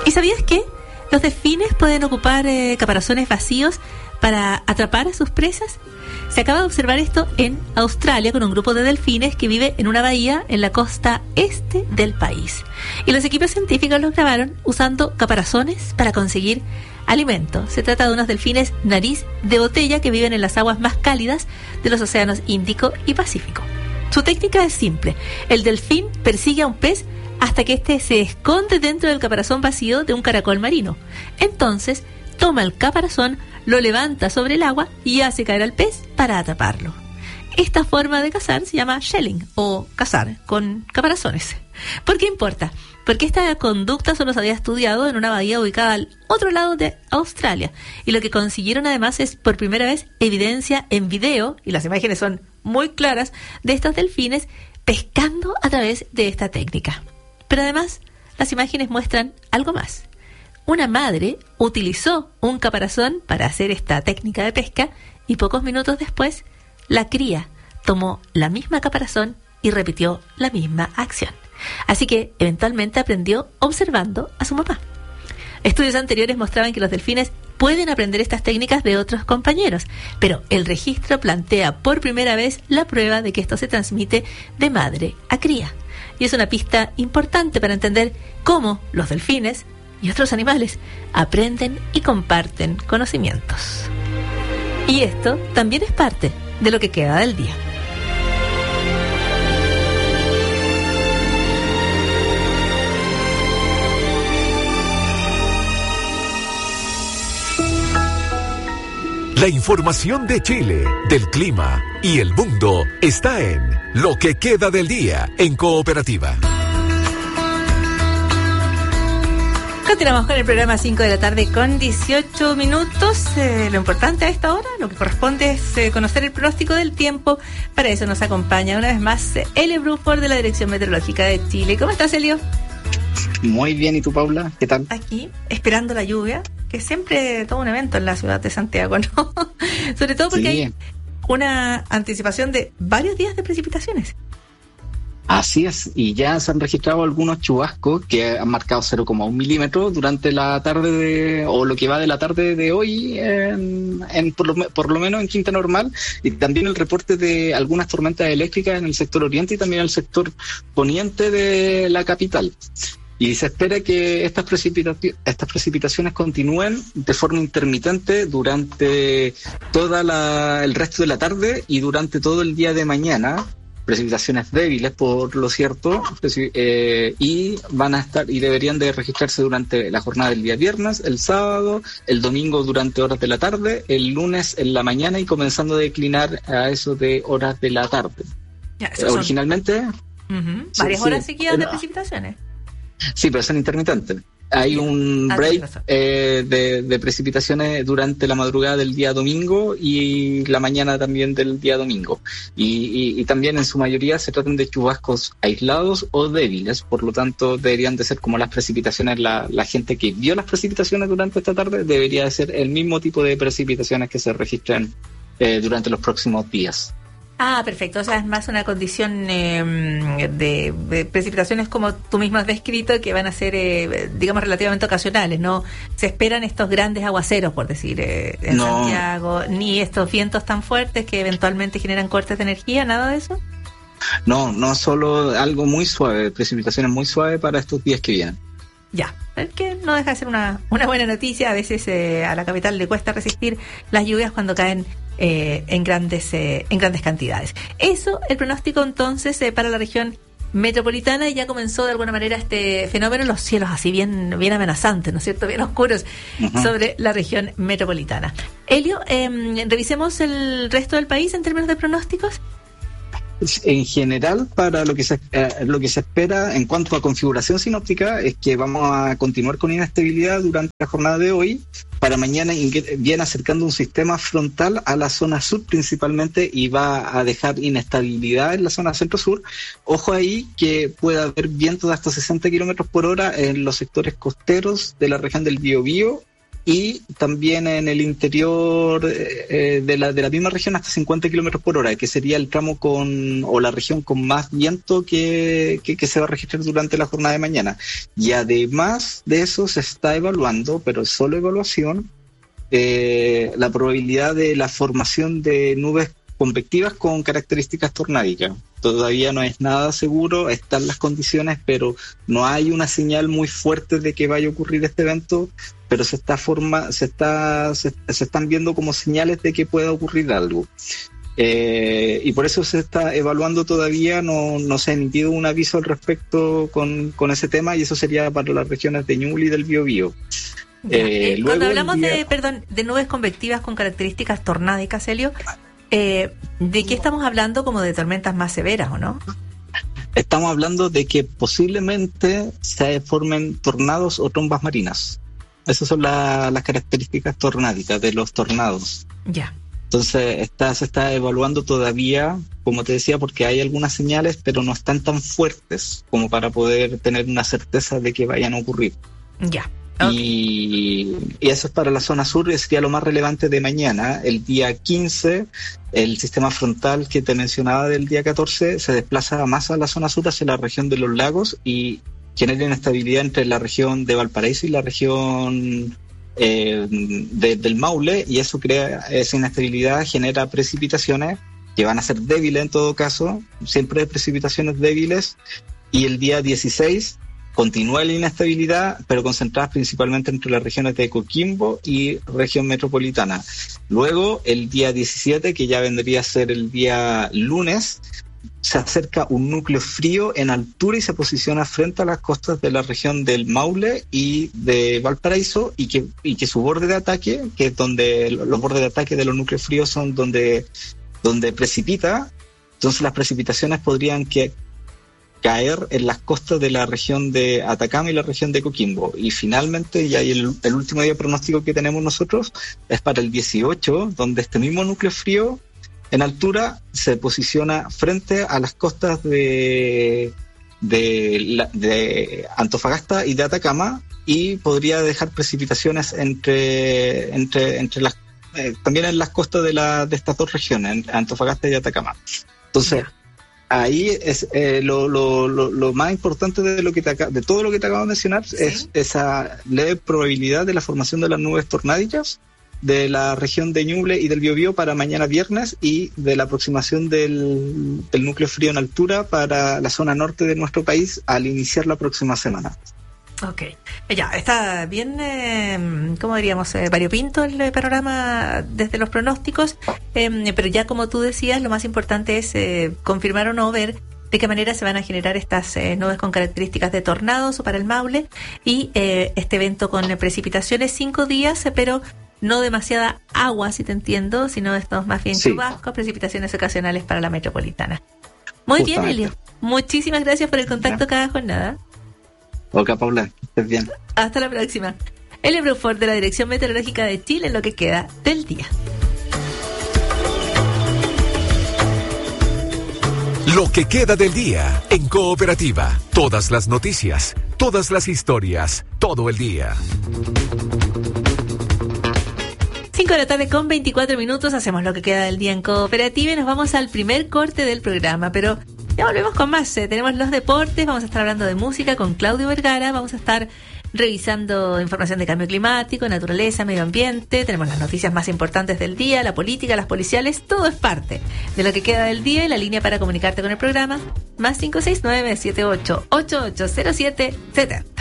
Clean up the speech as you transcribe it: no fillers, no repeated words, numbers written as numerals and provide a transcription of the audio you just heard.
¿Y sabías que los delfines pueden ocupar caparazones vacíos para atrapar a sus presas? Se acaba de observar esto en Australia con un grupo de delfines que vive en una bahía en la costa este del país. Y los equipos científicos los grabaron usando caparazones para conseguir alimento. Se trata de unos delfines nariz de botella que viven en las aguas más cálidas de los océanos Índico y Pacífico. Su técnica es simple. El delfín persigue a un pez hasta que éste se esconde dentro del caparazón vacío de un caracol marino. Entonces, toma el caparazón, lo levanta sobre el agua y hace caer al pez para atraparlo. Esta forma de cazar se llama shelling o cazar con caparazones. ¿Por qué importa? Porque esta conducta solo se había estudiado en una bahía ubicada al otro lado de Australia. Y lo que consiguieron además es por primera vez evidencia en video, y las imágenes son muy claras, de estos delfines pescando a través de esta técnica. Pero además, las imágenes muestran algo más. Una madre utilizó un caparazón para hacer esta técnica de pesca y pocos minutos después, la cría tomó la misma caparazón y repitió la misma acción. Así que eventualmente aprendió observando a su mamá. Estudios anteriores mostraban que los delfines pueden aprender estas técnicas de otros compañeros, pero el registro plantea por primera vez la prueba de que esto se transmite de madre a cría. Y es una pista importante para entender cómo los delfines y otros animales aprenden y comparten conocimientos. Y esto también es parte de lo que queda del día. La información de Chile, del clima y el mundo está en Lo que queda del día en Cooperativa. Continuamos con el programa 5 de la tarde con 18 minutos. Lo importante a esta hora, lo que corresponde es conocer el pronóstico del tiempo. Para eso nos acompaña una vez más Elio Bruford de la Dirección Meteorológica de Chile. ¿Cómo estás, Elio? Muy bien, ¿y tú, Paula? ¿Qué tal? Aquí, esperando la lluvia, que es siempre todo un evento en la ciudad de Santiago, ¿no? Sobre todo porque hay una anticipación de varios días de precipitaciones. Así es, y ya se han registrado algunos chubascos que han marcado 0,1 milímetros durante la tarde o lo que va de la tarde de hoy, por lo menos en Quinta Normal, y también el reporte de algunas tormentas eléctricas en el sector oriente y también en el sector poniente de la capital. Y se espera que estas precipitaciones continúen de forma intermitente durante el resto de la tarde y durante todo el día de mañana. Precipitaciones débiles, por lo cierto, y van a estar y deberían de registrarse durante la jornada del día viernes, el sábado, el domingo durante horas de la tarde, el lunes en la mañana y comenzando a declinar a eso de horas de la tarde. Ya, originalmente varias horas seguidas de precipitaciones. Sí, pero son intermitentes. Hay un break de precipitaciones durante la madrugada del día domingo y la mañana también del día domingo. Y también en su mayoría se tratan de chubascos aislados o débiles, por lo tanto deberían de ser como las precipitaciones, la gente que vio las precipitaciones durante esta tarde debería de ser el mismo tipo de precipitaciones que se registran durante los próximos días. Ah, perfecto. O sea, es más una condición de precipitaciones como tú mismo has descrito, que van a ser, digamos, relativamente ocasionales. No se esperan estos grandes aguaceros, por decir, en Santiago, ni estos vientos tan fuertes que eventualmente generan cortes de energía, nada de eso. No solo algo muy suave, precipitaciones muy suaves para estos días que vienen. Ya, es que no deja de ser una buena noticia. A veces a la capital le cuesta resistir las lluvias cuando caen en grandes cantidades. Eso, el pronóstico entonces para la región metropolitana, y ya comenzó de alguna manera este fenómeno, los cielos así bien amenazantes, ¿no es cierto?, bien oscuros sobre la región metropolitana. Elio, revisemos el resto del país en términos de pronósticos. En general, para lo que se espera en cuanto a configuración sinóptica es que vamos a continuar con inestabilidad durante la jornada de hoy. Para mañana viene acercando un sistema frontal a la zona sur principalmente y va a dejar inestabilidad en la zona centro-sur. Ojo ahí que puede haber vientos de hasta 60 kilómetros por hora en los sectores costeros de la región del Biobío y también en el interior de la misma región hasta 50 kilómetros por hora, que sería el tramo o la región con más viento que se va a registrar durante la jornada de mañana. Y además de eso se está evaluando, pero es solo evaluación, la probabilidad de la formación de nubes convectivas con características tornádicas. Todavía no es nada seguro, están las condiciones, pero no hay una señal muy fuerte de que vaya a ocurrir este evento, pero se están viendo como señales de que pueda ocurrir algo. Y por eso se está evaluando todavía, no se ha emitido un aviso al respecto con ese tema, y eso sería para las regiones de Ñuble y del Biobío. Cuando hablamos de nubes convectivas con características tornádicas, Helio, ¿de qué estamos hablando? ¿Como de tormentas más severas o no? Estamos hablando de que posiblemente se formen tornados o trombas marinas. Esas son las características tornádicas de los tornados. Ya. Entonces se está evaluando todavía, como te decía, porque hay algunas señales, pero no están tan fuertes como para poder tener una certeza de que vayan a ocurrir. Ya. Okay. Y eso es para la zona sur, y sería lo más relevante de mañana. El día 15, el sistema frontal que te mencionaba del día 14 se desplaza más a la zona sur, hacia la región de los lagos, y genera inestabilidad entre la región de Valparaíso y la región del Maule, y eso crea esa inestabilidad, genera precipitaciones que van a ser débiles en todo caso, siempre precipitaciones débiles. Y el día 16 continúa la inestabilidad, pero concentrada principalmente entre las regiones de Coquimbo y región metropolitana. Luego, el día 17, que ya vendría a ser el día lunes, se acerca un núcleo frío en altura y se posiciona frente a las costas de la región del Maule y de Valparaíso, y que su borde de ataque, que es donde los bordes de ataque de los núcleos fríos son donde precipita. Entonces las precipitaciones podrían caer en las costas de la región de Atacama y la región de Coquimbo. Y finalmente, ya el último día pronóstico que tenemos nosotros es para el 18, donde este mismo núcleo frío en altura se posiciona frente a las costas de Antofagasta y de Atacama, y podría dejar precipitaciones entre las también en las costas de estas dos regiones, Antofagasta y Atacama. Entonces, ahí es lo más importante de todo lo que te acabo de mencionar. ¿Sí? Es esa leve probabilidad de la formación de las nubes tornádicas de la región de Ñuble y del Biobío para mañana viernes, y de la aproximación del núcleo frío en altura para la zona norte de nuestro país al iniciar la próxima semana. Ok, ya está bien, ¿cómo diríamos? Variopinto el panorama desde los pronósticos, pero ya como tú decías, lo más importante es confirmar o no, ver de qué manera se van a generar estas nubes con características de tornados o para el Maule, y este evento con precipitaciones 5 días, pero no demasiada agua, si te entiendo, sino estos más bien chubascos, precipitaciones ocasionales para la metropolitana. Muy bien, Helio. Muchísimas gracias por el contacto cada jornada. Ok, Paula, estés bien. Hasta la próxima. Helio Bruford, de la Dirección Meteorológica de Chile, en lo que queda del día. Lo que queda del día en Cooperativa. Todas las noticias, todas las historias, todo el día. 5 de la tarde con 24 minutos, hacemos lo que queda del día en Cooperativa y nos vamos al primer corte del programa, pero ya volvemos con más. Tenemos los deportes, vamos a estar hablando de música con Claudio Vergara, vamos a estar revisando información de cambio climático, naturaleza, medio ambiente, tenemos las noticias más importantes del día, la política, las policiales, todo es parte de lo que queda del día. Y la línea para comunicarte con el programa, +569-788807-Z.